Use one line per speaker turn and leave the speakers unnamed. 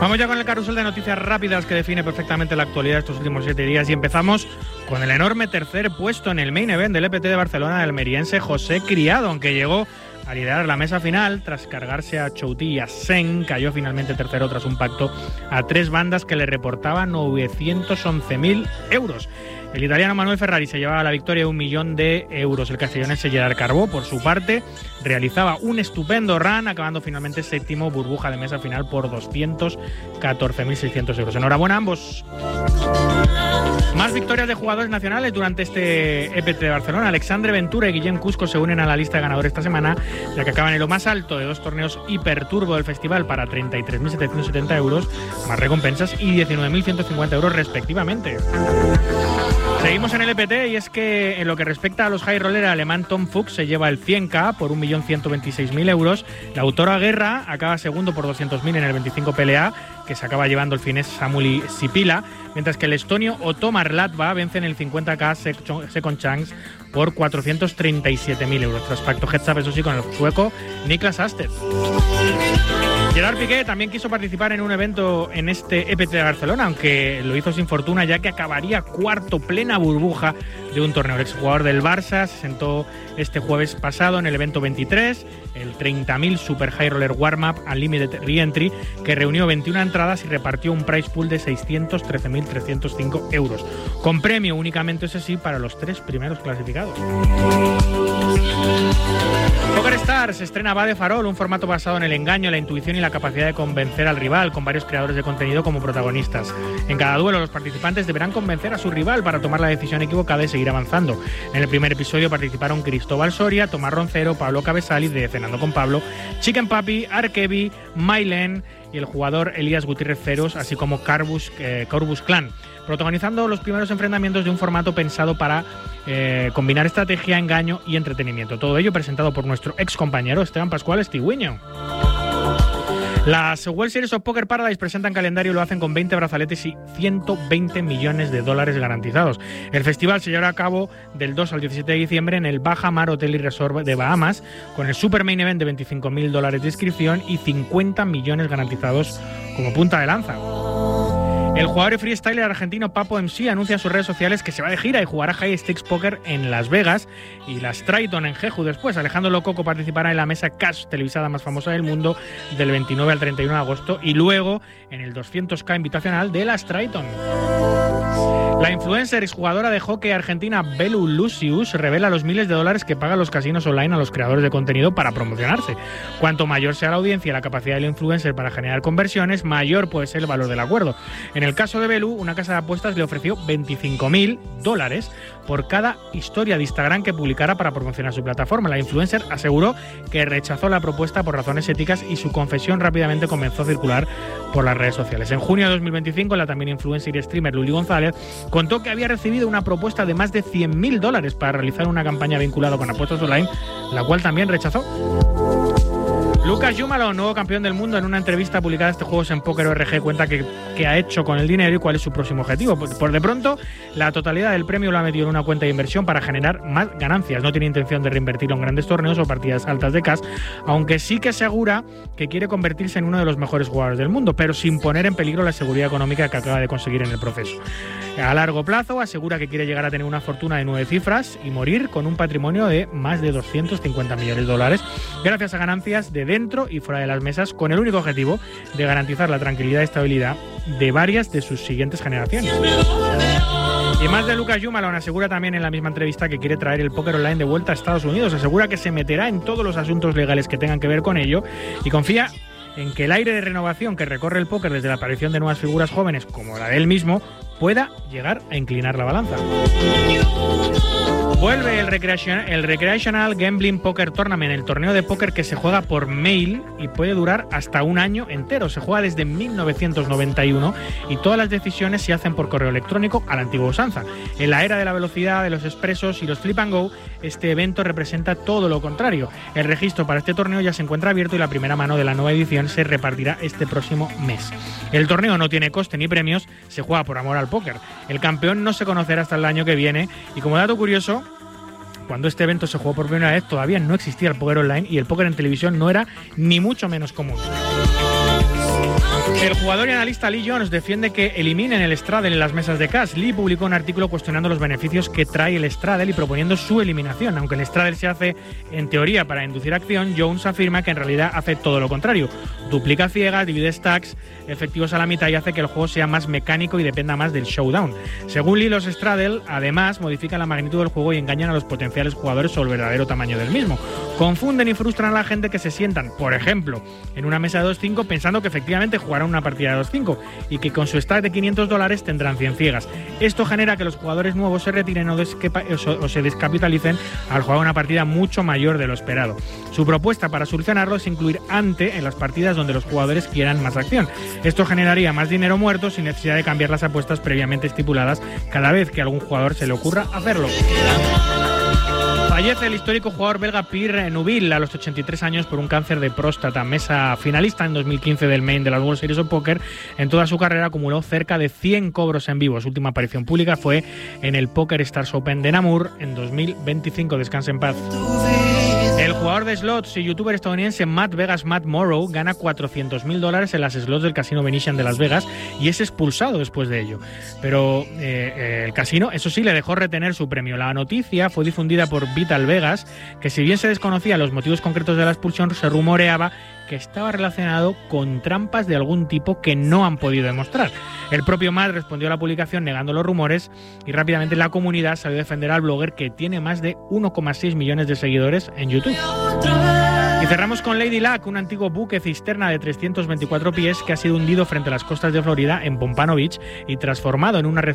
Vamos ya con el carrusel de noticias rápidas que define perfectamente la actualidad de estos últimos 7 días y empezamos con el enorme tercer puesto en el main event del EPT de Barcelona del almeriense José Criado, aunque llegó a liderar la mesa final tras cargarse a Chouti y a Sen. Cayó finalmente tercero tras un pacto a 3 bandas que le reportaban 911.000 euros. El italiano Manuel Ferrari se llevaba la victoria de 1 millón de euros. El castellonense Gerard Carbó, por su parte, realizaba un estupendo run, acabando finalmente séptimo, burbuja de mesa final por 214.600 euros. Enhorabuena a ambos. Más victorias de jugadores nacionales durante este EPT de Barcelona. Alexandre Ventura y Guillem Cusco se unen a la lista de ganadores esta semana, ya que acaban en lo más alto de 2 torneos hiperturbo del festival para 33.770 euros, más recompensas, y 19.150 euros respectivamente. Seguimos en el EPT y es que en lo que respecta a los high roller, el alemán Tom Fuchs se lleva el 100K por 1.126.000 euros. La autora Guerra acaba segundo por 200.000 en el 25 PLA, que se acaba llevando el finés Samuli Sipila, mientras que el estonio Ottomar Latva vence en el 50K Second Chance por 437.000 euros, tras pacto heads up, eso sí, con el sueco Niklas Asted. Gerard Piqué también quiso participar en un evento en este EPT de Barcelona, aunque lo hizo sin fortuna, ya que acabaría cuarto, plena burbuja de un torneo. El exjugador del Barça se sentó este jueves pasado en el evento 23, el 30.000 Super High Roller Warm-Up Unlimited Reentry, que reunió 21 entradas y repartió un prize pool de 613.305 euros, con premio únicamente, ese sí, para los 3 primeros clasificados. PokerStars estrena Va de Farol, un formato basado en el engaño, la intuición y la capacidad de convencer al rival, con varios creadores de contenido como protagonistas. En cada duelo, los participantes deberán convencer a su rival para tomar la decisión equivocada y seguir avanzando. En el primer episodio participaron Cristóbal Soria, Tomás Roncero, Pablo Cabezali de Cenando con Pablo, Chicken Papi, Arkevi, Mailen y el jugador Elías Gutiérrez Ceros, así como Corbus Clan, protagonizando los primeros enfrentamientos de un formato pensado para combinar estrategia, engaño y entretenimiento. Todo ello presentado por nuestro ex compañero Esteban Pascual Estigüiño. Las World Series of Poker Paradise presentan calendario y lo hacen con 20 brazaletes y 120 millones de dólares garantizados. El festival se llevará a cabo del 2 al 17 de diciembre en el Baja Mar Hotel y Resort de Bahamas, con el Super Main Event de 25.000 dólares de inscripción y 50 millones garantizados como punta de lanza. El jugador y freestyler argentino Papo MC anuncia en sus redes sociales que se va de gira y jugará High Stakes Poker en Las Vegas y las Triton en Jeju después. Alejandro Lococo participará en la mesa Cash televisada más famosa del mundo del 29 al 31 de agosto y luego en el 200K invitacional de las Triton. La influencer y jugadora de hockey argentina Belu Lucius revela los miles de dólares que pagan los casinos online a los creadores de contenido para promocionarse. Cuanto mayor sea la audiencia y la capacidad del influencer para generar conversiones, mayor puede ser el valor del acuerdo. En el caso de Belu, una casa de apuestas le ofreció $25.000 por cada historia de Instagram que publicara para promocionar su plataforma. La influencer aseguró que rechazó la propuesta por razones éticas y su confesión rápidamente comenzó a circular por las redes sociales. En junio de 2025, la también influencer y streamer Luli González contó que había recibido una propuesta de más de $100.000 para realizar una campaña vinculada con apuestas online, la cual también rechazó. Lucas Jumalo, nuevo campeón del mundo, en una entrevista publicada este Juegos en Póker ORG, cuenta qué ha hecho con el dinero y cuál es su próximo objetivo. Por de pronto, la totalidad del premio lo ha metido en una cuenta de inversión para generar más ganancias. No tiene intención de reinvertirlo en grandes torneos o partidas altas de cash, aunque sí que asegura que quiere convertirse en uno de los mejores jugadores del mundo, pero sin poner en peligro la seguridad económica que acaba de conseguir en el proceso. A largo plazo, asegura que quiere llegar a tener una fortuna de 9 cifras y morir con un patrimonio de más de 250 millones de dólares, gracias a ganancias de dentro y fuera de las mesas, con el único objetivo de garantizar la tranquilidad y estabilidad de varias de sus siguientes generaciones. Y más de Lucas Jumalon, asegura también en la misma entrevista que quiere traer el póker online de vuelta a Estados Unidos. Asegura que se meterá en todos los asuntos legales que tengan que ver con ello y confía en que el aire de renovación que recorre el póker desde la aparición de nuevas figuras jóvenes como la de él mismo pueda llegar a inclinar la balanza. Vuelve el Recreational Gambling Poker Tournament, el torneo de póker que se juega por mail y puede durar hasta un año entero. Se juega desde 1991 y todas las decisiones se hacen por correo electrónico a la antigua usanza. En la era de la velocidad, de los expresos y los flip and go, este evento representa todo lo contrario. El registro para este torneo ya se encuentra abierto y la primera mano de la nueva edición se repartirá este próximo mes. El torneo no tiene coste ni premios, se juega por amor al póker. El campeón no se conocerá hasta el año que viene y, como dato curioso, cuando este evento se jugó por primera vez todavía no existía el póker online y el póker en televisión no era ni mucho menos común. El jugador y analista Lee Jones defiende que eliminen el Straddle en las mesas de cash. Lee publicó un artículo cuestionando los beneficios que trae el Straddle y proponiendo su eliminación. Aunque el Straddle se hace en teoría para inducir acción, Jones afirma que en realidad hace todo lo contrario. Duplica ciegas, divide stacks efectivos a la mitad y hace que el juego sea más mecánico y dependa más del showdown. Según Lee, los Straddle además modifican la magnitud del juego y engañan a los potenciales jugadores sobre el verdadero tamaño del mismo. Confunden y frustran a la gente que se sientan, por ejemplo, en una mesa de 2-5 pensando que efectivamente jugarán una partida de 2-5 y que con su stack de $500 tendrán 100 ciegas. Esto genera que los jugadores nuevos se retiren o se descapitalicen al jugar una partida mucho mayor de lo esperado. Su propuesta para solucionarlo es incluir ante en las partidas donde los jugadores quieran más acción. Esto generaría más dinero muerto sin necesidad de cambiar las apuestas previamente estipuladas cada vez que a algún jugador se le ocurra hacerlo. Fallece el histórico jugador belga Pierre Neuville a los 83 años por un cáncer de próstata. Mesa finalista en 2015 del Main de las World Series of Poker, en toda su carrera acumuló cerca de 100 cobros en vivo. Su última aparición pública fue en el Poker Stars Open de Namur en 2025. Descanse en paz. El jugador de slots y youtuber estadounidense Matt Morrow gana $400.000 en las slots del Casino Venetian de Las Vegas y es expulsado después de ello. Pero el casino, eso sí, le dejó retener su premio. La noticia fue difundida por Vital Vegas, que si bien se desconocían los motivos concretos de la expulsión, se rumoreaba que estaba relacionado con trampas de algún tipo que no han podido demostrar. El propio Matt respondió a la publicación negando los rumores y rápidamente la comunidad salió a defender al blogger, que tiene más de 1,6 millones de seguidores en YouTube. Y cerramos con Lady Luck, un antiguo buque cisterna de 324 pies que ha sido hundido frente a las costas de Florida en Pompano Beach y transformado en una